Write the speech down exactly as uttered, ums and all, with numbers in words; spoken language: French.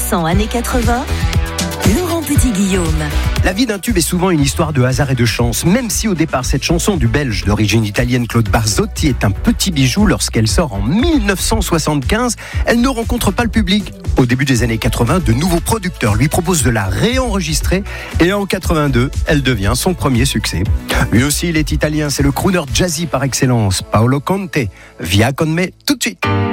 cent années quatre-vingts, Laurent Petit-Guillaume. La vie d'un tube est souvent une histoire de hasard et de chance, même si au départ cette chanson du Belge d'origine italienne Claude Barzotti est un petit bijou lorsqu'elle sort en dix-neuf cent soixante-quinze, elle ne rencontre pas le public. Au début des années quatre-vingts, de nouveaux producteurs lui proposent de la réenregistrer et en quatre-vingt-deux, elle devient son premier succès. Lui aussi il est italien, c'est le crooner jazzy par excellence, Paolo Conte, Via con me tout de suite.